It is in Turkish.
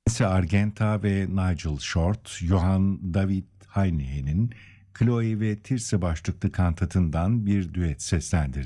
Argenta ve Nigel Short, Johann David Heine's Chloe ve Tirse başlıklı kantatından bir düet seslendirdi.